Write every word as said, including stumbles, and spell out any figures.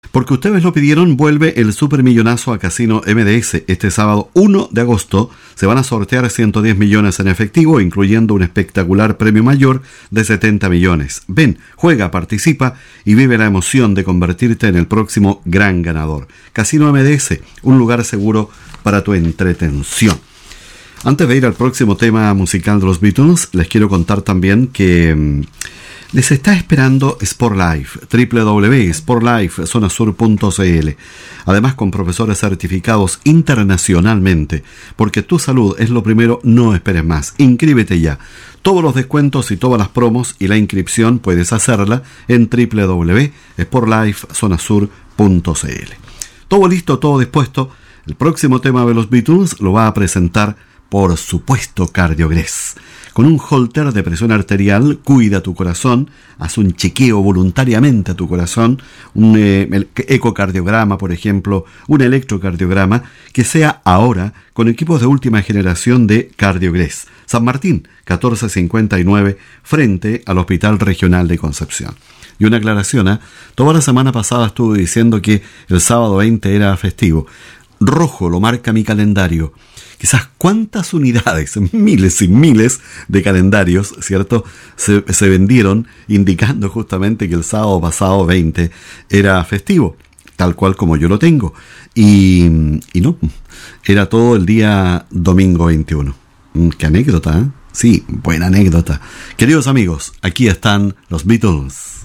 Porque ustedes lo pidieron, vuelve el Supermillonazo a Casino M D S. Este sábado uno de agosto se van a sortear ciento diez millones en efectivo, incluyendo un espectacular premio mayor de setenta millones. Ven, juega, participa y vive la emoción de convertirte en el próximo gran ganador. Casino M D S, un lugar seguro para tu entretención. Antes de ir al próximo tema musical de los Beatles, les quiero contar también que mmm, les está esperando Sportlife, doble u doble u doble u punto sportlife zona sur punto c l. Además, con profesores certificados internacionalmente, porque tu salud es lo primero, no esperes más. Inscríbete ya. Todos los descuentos y todas las promos y la inscripción puedes hacerla en doble u doble u doble u punto sportlife zona sur punto c l. Todo listo, todo dispuesto. El próximo tema de los Beatles lo va a presentar, por supuesto, Cardiogrés. Con un holter de presión arterial, cuida tu corazón, haz un chequeo voluntariamente a tu corazón, un eh, ecocardiograma, por ejemplo, un electrocardiograma, que sea ahora con equipos de última generación de Cardiogrés. San Martín, catorce cincuenta y nueve, frente al Hospital Regional de Concepción. Y una aclaración, ¿eh? Toda la semana pasada estuve diciendo que el sábado veinte era festivo. Rojo lo marca mi calendario. Quizás cuántas unidades, miles y miles de calendarios, ¿cierto?, se, se vendieron indicando justamente que el sábado pasado veinte era festivo, tal cual como yo lo tengo. Y, y no, era todo el día domingo veintiuno. Qué anécdota, ¿eh? Sí, buena anécdota. Queridos amigos, aquí están los Beatles.